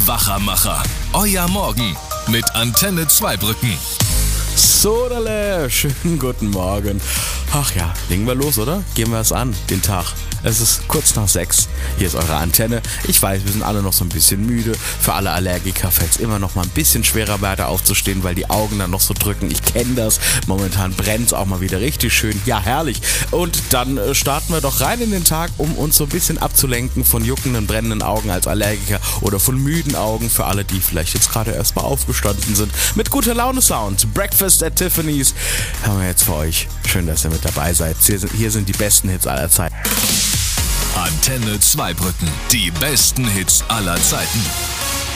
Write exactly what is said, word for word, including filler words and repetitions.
Wachermacher. Euer Morgen mit Antenne Zweibrücken. Sodale, schönen guten Morgen. Ach ja, legen wir los, oder? Gehen wir es an, den Tag. Es ist kurz nach sechs. Hier ist eure Antenne. Ich weiß, wir sind alle noch so ein bisschen müde. Für alle Allergiker fällt es immer noch mal ein bisschen schwerer, weiter aufzustehen, weil die Augen dann noch so drücken. Ich kenne das. Momentan brennt es auch mal wieder richtig schön. Ja, herrlich. Und dann äh, starten wir doch rein in den Tag, um uns so ein bisschen abzulenken von juckenden, brennenden Augen als Allergiker oder von müden Augen für alle, die vielleicht jetzt gerade erst mal aufgestanden sind. Mit guter Laune Sound. Breakfast at Tiffany's haben wir jetzt für euch. Schön, dass ihr mit dabei seid. Hier sind, hier sind die besten Hits aller Zeiten. Antenne Zweibrücken. Die besten Hits aller Zeiten.